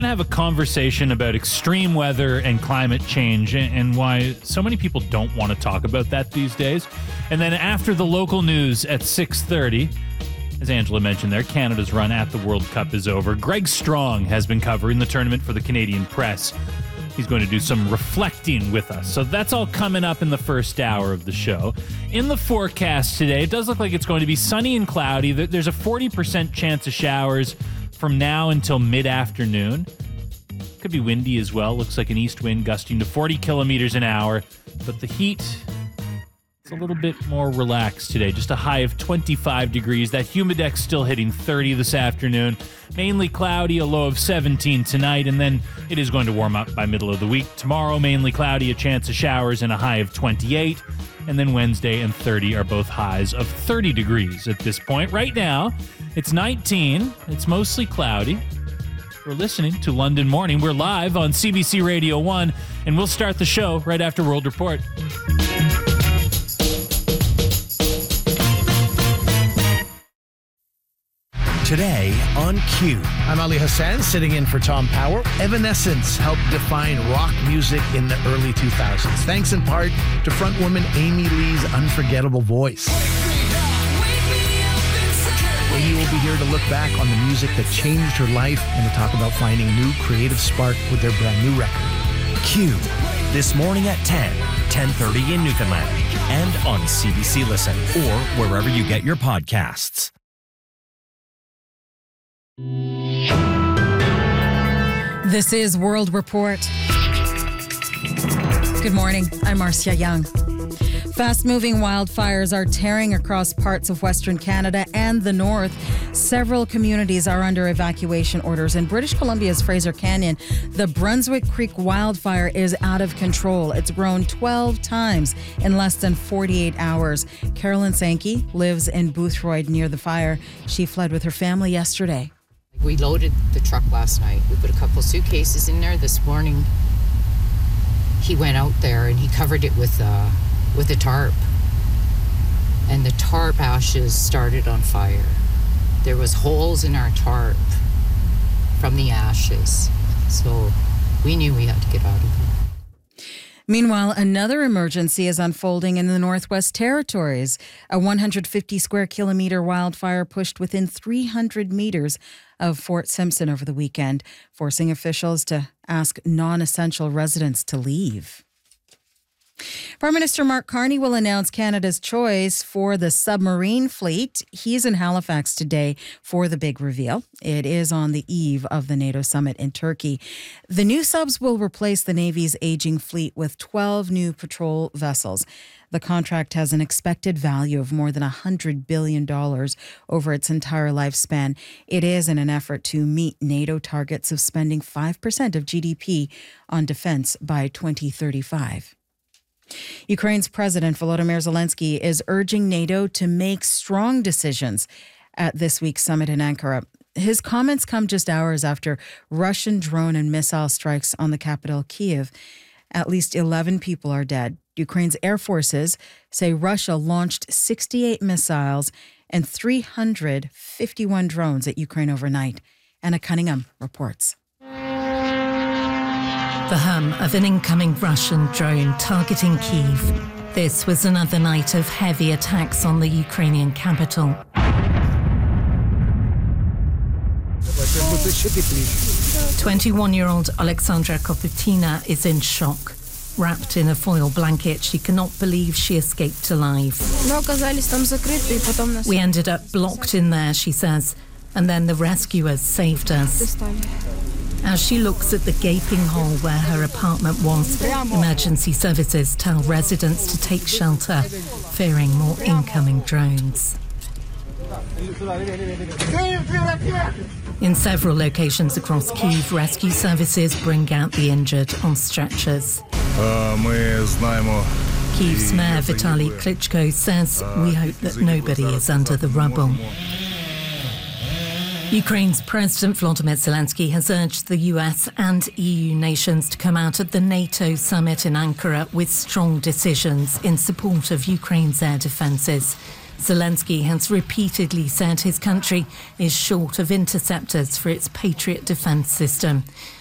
Have a conversation about extreme weather and climate change and why so many people don't want to talk about that these days. And then after the local news at 6:30, as Angela mentioned there, Canada's run at the World Cup is over. Greg Strong has been covering the tournament for the Canadian Press. He's going to do some reflecting with us. So that's all coming up in the first hour of the show. In the forecast today, it does look like it's going to be sunny and cloudy. There's a 40% chance of showers from now until mid-afternoon. Could be windy as well. Looks like an east wind gusting to 40 kilometers an hour. But the heat, it's a little bit more relaxed today. Just a high of 25 degrees. That humidex still hitting 30 this afternoon. Mainly cloudy, a low of 17 tonight. And then it is going to warm up by middle of the week. Tomorrow, mainly cloudy, a chance of showers and a high of 28. And then Wednesday and 30 are both highs of 30 degrees at this point. Right now, it's 19. It's mostly cloudy. We're listening to London Morning. We're live on CBC Radio 1, and we'll start the show right after World Report. Today on Q. I'm Ali Hassan, sitting in for Tom Power. Evanescence helped define rock music in the early 2000s, thanks in part to frontwoman Amy Lee's unforgettable voice. Amy will be here to look back on the music that changed her life and to talk about finding new creative spark with their brand new record. Q. This morning at 10, 10:30 in Newfoundland, and on CBC Listen, or wherever you get your podcasts. This is World Report. Good morning. I'm Marcia Young. Fast-moving wildfires are tearing across parts of Western Canada and the north. Several communities are under evacuation orders. In British Columbia's Fraser Canyon, the Brunswick Creek wildfire is out of control. It's grown 12 times in less than 48 hours. Carolyn Sankey lives in Boothroyd near the fire. She fled with her family yesterday. We loaded the truck last night. We put a couple suitcases in there. This morning, he went out there and he covered it with a tarp. And the tarp ashes started on fire. There was holes in our tarp from the ashes. So we knew we had to get out of there. Meanwhile, another emergency is unfolding in the Northwest Territories. A 150 square kilometer wildfire pushed within 300 meters of Fort Simpson over the weekend, forcing officials to ask non-essential residents to leave. Prime Minister Mark Carney will announce Canada's choice for the submarine fleet. He's in Halifax today for the big reveal. It is on the eve of the NATO summit in Turkey. The new subs will replace the Navy's aging fleet with 12 new patrol vessels. The contract has an expected value of more than $100 billion over its entire lifespan. It is in an effort to meet NATO targets of spending 5% of GDP on defense by 2035. Ukraine's President Volodymyr Zelensky is urging NATO to make strong decisions at this week's summit in Ankara. His comments come just hours after Russian drone and missile strikes on the capital, Kyiv. At least 11 people are dead. Ukraine's air forces say Russia launched 68 missiles and 351 drones at Ukraine overnight. Anna Cunningham reports. The hum of an incoming Russian drone targeting Kyiv. This was another night of heavy attacks on the Ukrainian capital. 21-year-old Alexandra Koputina is in shock. Wrapped in a foil blanket, she cannot believe she escaped alive. We ended up blocked in there, she says, and then the rescuers saved us. As she looks at the gaping hole where her apartment was, emergency services tell residents to take shelter, fearing more incoming drones. In several locations across Kyiv, rescue services bring out the injured on stretchers. Kyiv's mayor Vitaly Klitschko says, "We hope that nobody is under the rubble." Ukraine's President Volodymyr Zelensky has urged the US and EU nations to come out at the NATO summit in Ankara with strong decisions in support of Ukraine's air defences. Zelensky has repeatedly said his country is short of interceptors for its Patriot defence system.